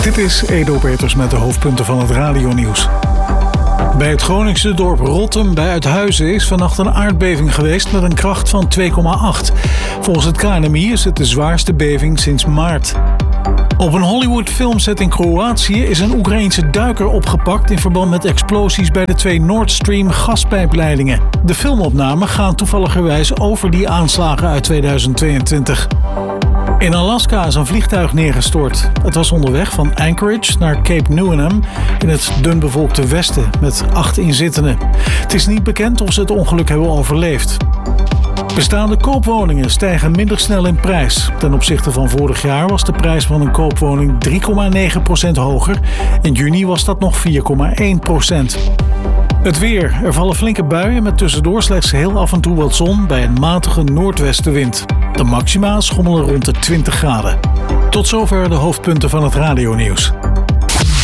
Dit is Edo Peters met de hoofdpunten van het radionieuws. Bij het Groningse dorp Rottum bij Uithuizen is vannacht een aardbeving geweest met een kracht van 2,8. Volgens het KNMI is het de zwaarste beving sinds maart. Op een Hollywood filmset in Kroatië is een Oekraïense duiker opgepakt in verband met explosies bij de 2 Nord Stream gaspijpleidingen. De filmopnamen gaan toevalligerwijs over die aanslagen uit 2022. In Alaska is een vliegtuig neergestort. Het was onderweg van Anchorage naar Cape Newinham in het dunbevolkte westen met 8 inzittenden. Het is niet bekend of ze het ongeluk hebben overleefd. Bestaande koopwoningen stijgen minder snel in prijs. Ten opzichte van vorig jaar was de prijs van een koopwoning 3,9% hoger. In juni was dat nog 4,1%. Het weer. Er vallen flinke buien met tussendoor slechts heel af en toe wat zon bij een matige noordwestenwind. De maxima schommelen rond de 20 graden. Tot zover de hoofdpunten van het radionieuws.